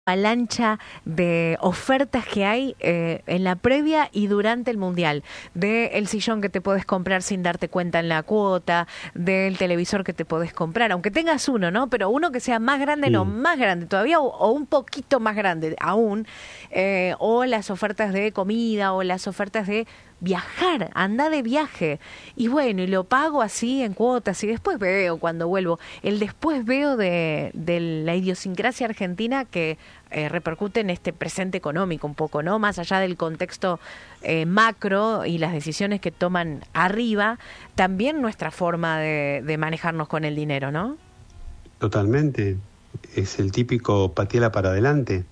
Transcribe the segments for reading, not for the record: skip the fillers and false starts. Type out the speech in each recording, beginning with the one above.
avalancha de ofertas que hay en la previa y durante el Mundial, del sillón que te podés comprar sin darte cuenta en la cuota, del televisor que te podés comprar, aunque tengas uno, ¿no? Pero uno que sea más grande, no, más grande todavía o un poquito más grande aún, o las ofertas de comida o las ofertas de viajar, anda de viaje, y bueno, y lo pago así en cuotas y después veo cuando vuelvo, el después veo de la idiosincrasia argentina que repercute en este presente económico un poco, ¿no? Más allá del contexto macro y las decisiones que toman arriba, también nuestra forma de manejarnos con el dinero, ¿no? Totalmente, es el típico pateala para adelante.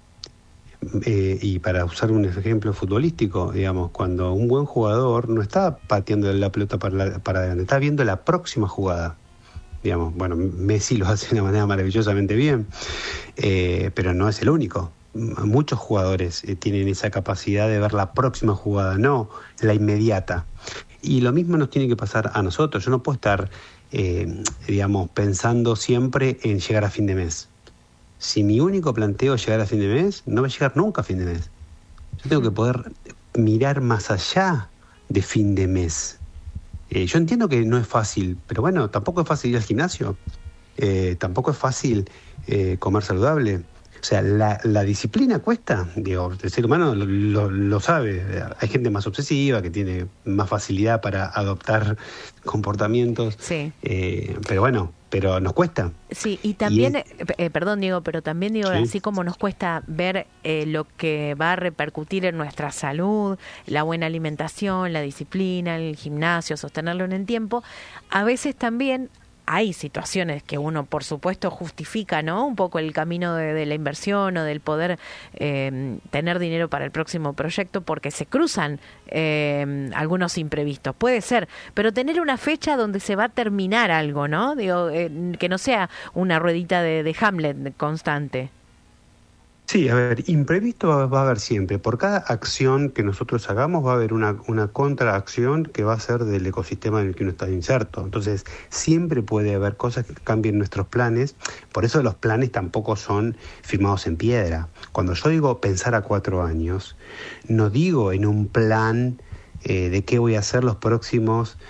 Y para usar un ejemplo futbolístico, digamos, cuando un buen jugador no está pateando la pelota para adelante, está viendo la próxima jugada. Digamos, bueno, Messi lo hace de una manera maravillosamente bien, pero no es el único. Muchos jugadores tienen esa capacidad de ver la próxima jugada, no la inmediata. Y lo mismo nos tiene que pasar a nosotros. Yo no puedo estar, digamos, pensando siempre en llegar a fin de mes. Si mi único planteo es llegar a fin de mes, no va a llegar nunca a fin de mes. Yo tengo que poder mirar más allá de fin de mes. Yo entiendo que no es fácil, pero bueno, tampoco es fácil ir al gimnasio. Tampoco es fácil comer saludable. O sea, la disciplina cuesta. Digo, el ser humano lo sabe. Hay gente más obsesiva que tiene más facilidad para adoptar comportamientos. Sí. Pero bueno, pero nos cuesta. Sí, y también, perdón Diego, pero también digo, sí, así como nos cuesta ver lo que va a repercutir en nuestra salud, la buena alimentación, la disciplina, el gimnasio, sostenerlo en el tiempo, a veces también hay situaciones que uno, por supuesto, justifica, ¿no? Un poco el camino de la inversión o del poder tener dinero para el próximo proyecto porque se cruzan algunos imprevistos. Puede ser, pero tener una fecha donde se va a terminar algo, ¿no? Digo, que no sea una ruedita de Hamlet constante. Sí, a ver, imprevisto va a haber siempre. Por cada acción que nosotros hagamos va a haber una contraacción que va a ser del ecosistema en el que uno está inserto. Entonces, siempre puede haber cosas que cambien nuestros planes. Por eso los planes tampoco son firmados en piedra. Cuando yo digo pensar a 4 años, no digo en un plan de qué voy a hacer los próximos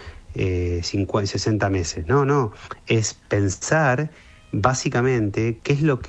60 meses. No, es pensar básicamente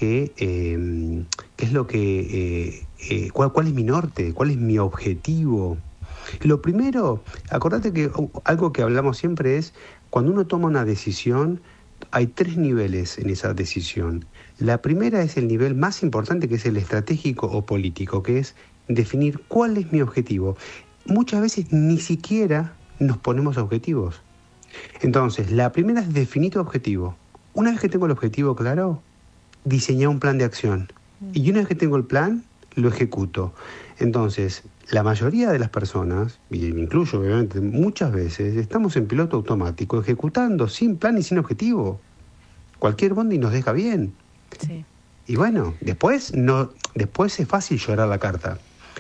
cuál es mi norte, cuál es mi objetivo. Lo primero, acordate que algo que hablamos siempre es, cuando uno toma una decisión, hay 3 niveles en esa decisión. La primera es el nivel más importante, que es el estratégico o político, que es definir cuál es mi objetivo. Muchas veces ni siquiera nos ponemos objetivos. Entonces, la primera es definir tu objetivo. Una vez que tengo el objetivo claro, diseñar un plan de acción. Y una vez que tengo el plan, lo ejecuto. Entonces, la mayoría de las personas, y me incluyo obviamente, muchas veces estamos en piloto automático, ejecutando sin plan y sin objetivo. Cualquier bondi nos deja bien. Sí. Y bueno, después es fácil llorar la carta.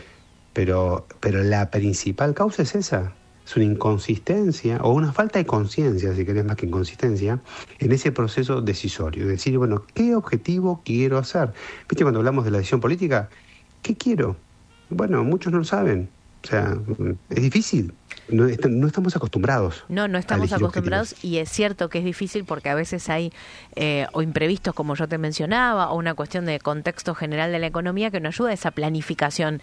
Pero la principal causa es esa. Es una inconsistencia o una falta de conciencia, si querés más que inconsistencia, en ese proceso decisorio. Es decir, bueno, ¿qué objetivo quiero hacer? ¿Viste cuando hablamos de la decisión política? ¿Qué quiero? Bueno, muchos no lo saben. O sea, es difícil. No estamos acostumbrados. No estamos acostumbrados, y es cierto que es difícil porque a veces hay o imprevistos, como yo te mencionaba, o una cuestión de contexto general de la economía que no ayuda a esa planificación,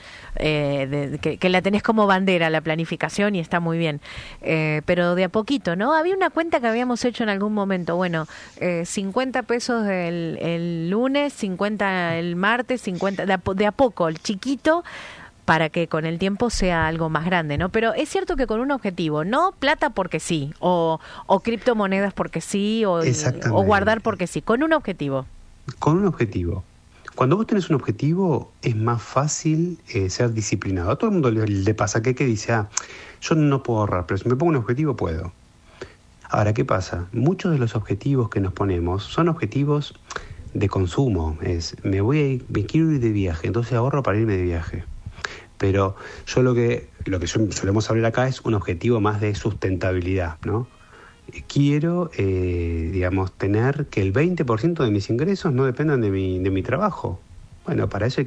que la tenés como bandera, la planificación, y está muy bien. Pero de a poquito, ¿no? Había una cuenta que habíamos hecho en algún momento, bueno, 50 pesos el lunes, 50 el martes, 50, de a poco, el chiquito, para que con el tiempo sea algo más grande, ¿no? Pero es cierto que con un objetivo, no plata porque sí, o criptomonedas porque sí, o guardar porque sí, con un objetivo. Con un objetivo. Cuando vos tenés un objetivo, es más fácil ser disciplinado. A todo el mundo le pasa que dice, yo no puedo ahorrar, pero si me pongo un objetivo, puedo. Ahora, ¿qué pasa? Muchos de los objetivos que nos ponemos son objetivos de consumo. Me quiero ir de viaje, entonces ahorro para irme de viaje. Pero yo lo que solemos hablar acá es un objetivo más de sustentabilidad, ¿no? Quiero, tener que el 20% de mis ingresos no dependan de mi trabajo. Bueno, para eso hay